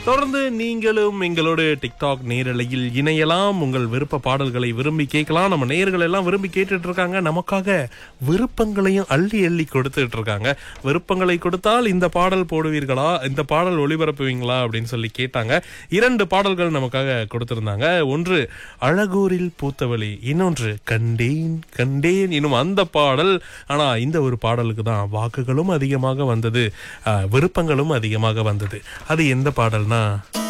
தொடர்ந்து நீங்களும் எங்களோட டிக்டாக் நேரலையில் இணையலாம். உங்கள் விருப்ப பாடல்களை விரும்பி கேட்கலாம். நம்ம நேயர்கள் எல்லாம் விரும்பி கேட்டுட்டு இருக்காங்க. நமக்காக விருப்பங்களையும் அள்ளி அள்ளி கொடுத்துட்டு இருக்காங்க. விருப்பங்களை கொடுத்தால் இந்த பாடல் போடுவீர்களா, இந்த பாடல் ஒளிபரப்புவீங்களா அப்படின்னு சொல்லி கேட்டாங்க. 2 பாடல்கள் நமக்காக கொடுத்திருந்தாங்க. ஒன்று அழகூரில் பூத்தவழி, இன்னொன்று கண்டேன் கண்டேன் இன்னும் அந்த பாடல். ஆனா இந்த ஒரு பாடலுக்கு தான் வாக்குகளும் அதிகமாக வந்தது, விருப்பங்களும் அதிகமாக வந்தது. அது எந்த பாடல்னா